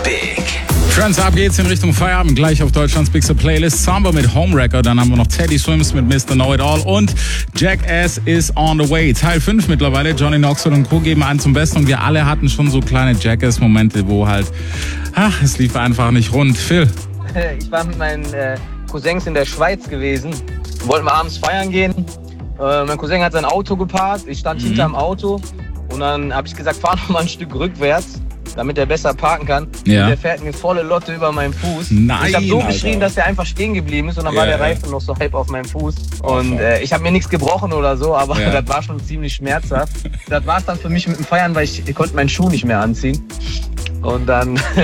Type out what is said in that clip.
Big. Friends, ab geht's in Richtung Feierabend, gleich auf Deutschlands bigste Playlist. Samba mit Homewrecker, dann haben wir noch Teddy Swims mit Mr. Know-It-All und Jackass is on the way. Teil 5 mittlerweile, Johnny Knoxville und Co. geben einen zum Besten und wir alle hatten schon so kleine Jackass-Momente, wo halt, es lief einfach nicht rund. Phil? Ich war mit meinen Cousins in der Schweiz gewesen, wollten wir abends feiern gehen. Mein Cousin hat sein Auto geparkt, ich stand hinterm Auto und dann habe ich gesagt, fahr noch mal ein Stück rückwärts, damit er besser parken kann. Ja. Und der fährt mir volle Lotte über meinen Fuß. Nein, ich habe so Alter. geschrien, dass er einfach stehen geblieben ist und dann war der Reifen noch so halb auf meinem Fuß. Und ich habe mir nichts gebrochen oder so, aber das war schon ziemlich schmerzhaft. Das war es dann für mich mit dem Feiern, weil ich konnte meinen Schuh nicht mehr anziehen. Und dann